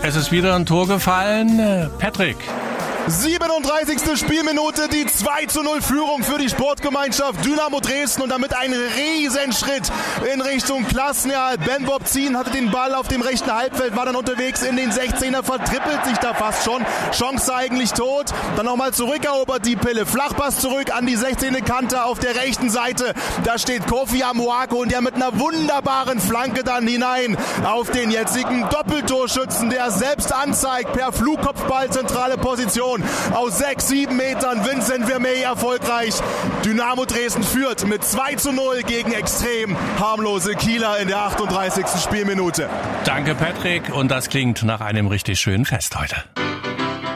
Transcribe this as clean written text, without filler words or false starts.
Es ist wieder ein Tor gefallen. Patrick. 37. Spielminute, die 2:0 Führung für die Sportgemeinschaft Dynamo Dresden und damit ein Riesenschritt in Richtung Klassenerhalt. Ben Bobzin hatte den Ball auf dem rechten Halbfeld, war dann unterwegs in den 16er, vertrippelt sich da fast schon. Chance eigentlich tot. Dann nochmal zurückerobert die Pille. Flachpass zurück an die 16. Kante auf der rechten Seite. Da steht Kofi Amoako und der mit einer wunderbaren Flanke dann hinein auf den jetzigen Doppeltorschützen, der selbst anzeigt per Flugkopfball zentrale Position. Aus 6-7 Metern Vincent Vermey erfolgreich. Dynamo Dresden führt mit 2:0 gegen extrem harmlose Kieler in der 38. Spielminute. Danke, Patrick. Und das klingt nach einem richtig schönen Fest heute.